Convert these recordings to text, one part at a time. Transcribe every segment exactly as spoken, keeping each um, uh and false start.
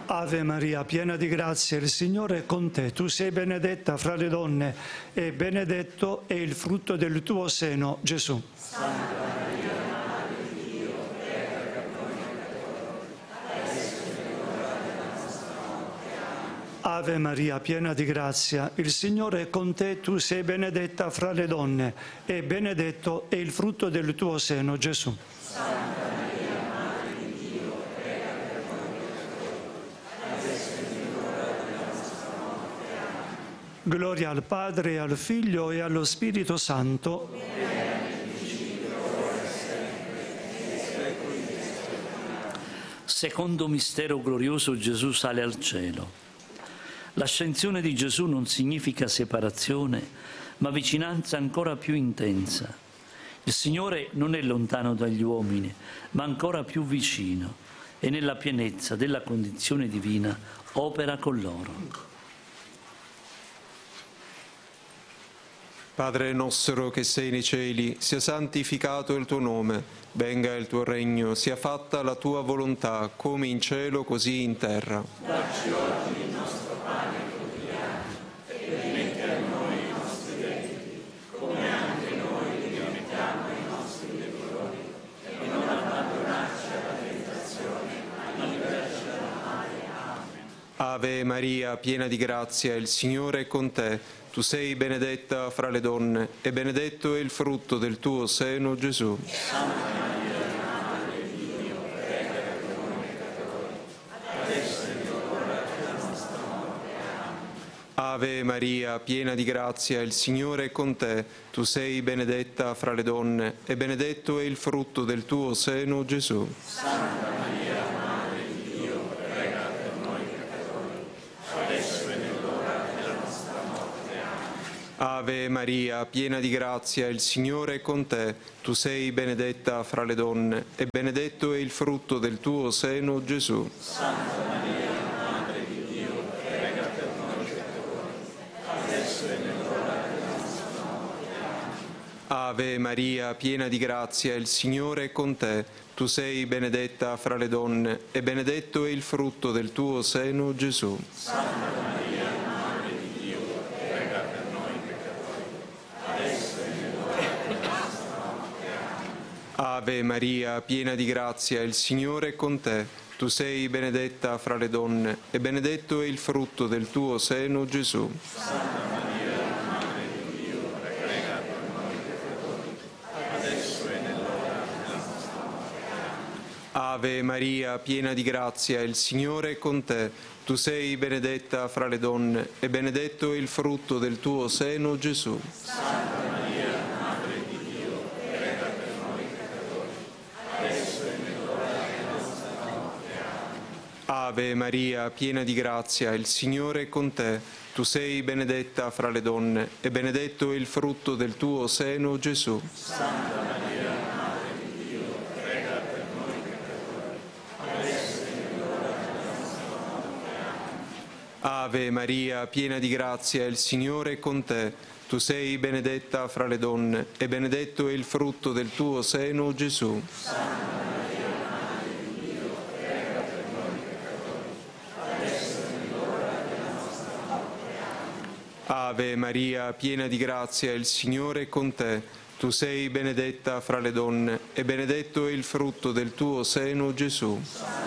Ave Maria, piena di grazia, il Signore è con te. Tu sei benedetta fra le donne e benedetto è il frutto del tuo seno, Gesù. Santa Maria, Madre di Dio, prega per noi peccatori, adesso è l'ora della nostra morte. Amen. Ave Maria, piena di grazia, il Signore è con te. Tu sei benedetta fra le donne e benedetto è il frutto del tuo seno, Gesù. Santa Maria, Madre di Dio, prega per noi peccatori, adesso è l'ora della nostra morte. Amen. Gloria al Padre, e al Figlio e allo Spirito Santo. Secondo mistero glorioso, Gesù sale al cielo. L'ascensione di Gesù non significa separazione, ma vicinanza ancora più intensa. Il Signore non è lontano dagli uomini, ma ancora più vicino, e nella pienezza della condizione divina opera con loro. Padre nostro che sei nei cieli, sia santificato il tuo nome, venga il tuo regno, sia fatta la tua volontà, come in cielo così in terra. Dacci oggi il nostro pane quotidiano e rimetti a noi i nostri debiti, come anche noi li rimettiamo ai nostri debitori, e non abbandonarci alla tentazione, ma liberaci dal male. Amen. Ave Maria, piena di grazia, il Signore è con te. Tu sei benedetta fra le donne, e benedetto è il frutto del tuo seno, Gesù. Santa Maria, Madre di Dio, prega per noi peccatori, adesso è l'ora della nostra morte. Amen. Ave Maria, piena di grazia, il Signore è con te. Tu sei benedetta fra le donne, e benedetto è il frutto del tuo seno, Gesù. Santa Maria, Madre di Dio, prega per noi peccatori, adesso è l'ora della nostra morte. Ave Maria, piena di grazia, il Signore è con te. Tu sei benedetta fra le donne, e benedetto è il frutto del tuo seno, Gesù. Santa Maria, Madre di Dio, prega per noi peccatori, adesso è l'ora della nostra morte. Ave Maria, piena di grazia, il Signore è con te. Tu sei benedetta fra le donne, e benedetto è il frutto del tuo seno, Gesù. Santa Maria, Madre di Dio, prega per noi peccatori, adesso è l'ora della nostra morte. Ave Maria, piena di grazia, il Signore è con te. Tu sei benedetta fra le donne, e benedetto è il frutto del tuo seno, Gesù. Santa Maria, Madre di Dio, prega per noi peccatori, adesso è l'ora della nostra morte. Ave Maria, piena di grazia, il Signore è con te. Tu sei benedetta fra le donne, e benedetto è il frutto del tuo seno, Gesù. Santa Maria, Madre di Dio, prega per noi peccatori, adesso è l'ora della nostra morte. Ave Maria, piena di grazia, il Signore è con te. Tu sei benedetta fra le donne, e benedetto è il frutto del tuo seno, Gesù. Santa Maria, Madre di Dio, prega per noi peccatori, adesso è l'ora della nostra morte. Ave Maria, piena di grazia, il Signore è con te. Tu sei benedetta fra le donne, e benedetto è il frutto del tuo seno, Gesù. Santa Maria, Madre di Dio, prega per noi peccatori, adesso è l'ora della nostra morte. Ave Maria, piena di grazia, il Signore è con te. Tu sei benedetta fra le donne, e benedetto è il frutto del tuo seno, Gesù.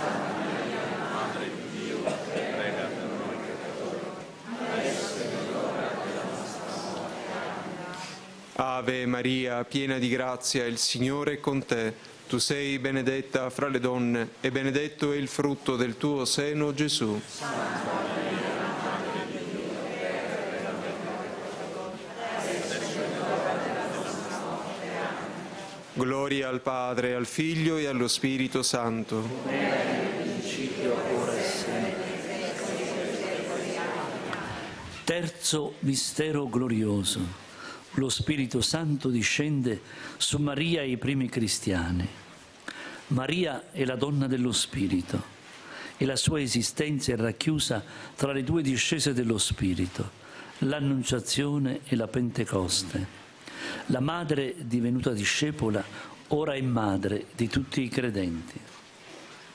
Ave Maria, piena di grazia, il Signore è con te. Tu sei benedetta fra le donne, e benedetto è il frutto del tuo seno, Gesù. Gloria al Padre, al Figlio e allo Spirito Santo. Terzo mistero glorioso. Lo Spirito Santo discende su Maria e i primi cristiani. Maria è la donna dello Spirito e la sua esistenza è racchiusa tra le due discese dello Spirito, l'Annunciazione e la Pentecoste. La madre divenuta discepola ora è madre di tutti i credenti.